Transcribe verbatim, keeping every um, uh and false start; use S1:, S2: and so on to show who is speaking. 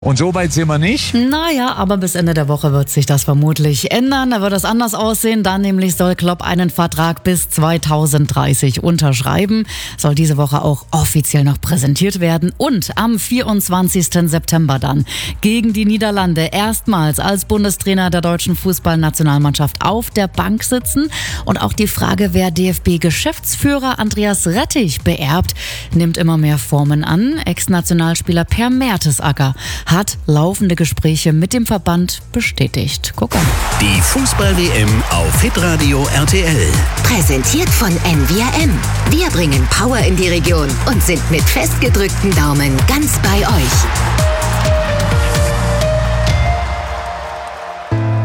S1: Und so weit sind wir nicht.
S2: Naja, aber bis Ende der Woche wird sich das vermutlich ändern. Da wird es anders aussehen. Dann nämlich soll Klopp einen Vertrag bis zweitausenddreißig unterschreiben. Soll diese Woche auch offiziell noch präsentiert werden. Und am vierundzwanzigsten September dann gegen die Niederlande erstmals als Bundestrainer der deutschen Fußballnationalmannschaft auf der Bank sitzen. Und auch die Frage, wer D F B-Geschäftsführer Andreas Rettich beerbt, nimmt immer mehr Formen an. Ex-Nationalspieler Per Mertesacker hat laufende Gespräche mit dem Verband bestätigt. Guck an.
S3: Die Fußball-W M auf Hitradio R T L.
S4: Präsentiert von N V R M. Wir bringen Power in die Region und sind mit festgedrückten Daumen ganz bei euch.